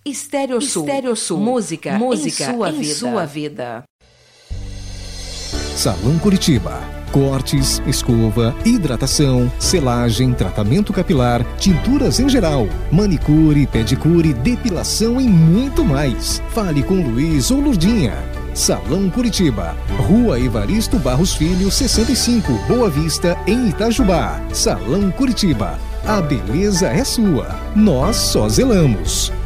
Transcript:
Estéreo Sul. Música em sua vida. Salão Curitiba. Cortes, escova, hidratação, selagem, tratamento capilar, tinturas em geral, manicure, pedicure, depilação e muito mais. Fale com Luiz ou Lurdinha. Salão Curitiba, Rua Evaristo Barros Filho, 65, Boa Vista, em Itajubá. Salão Curitiba, a beleza é sua, nós só zelamos.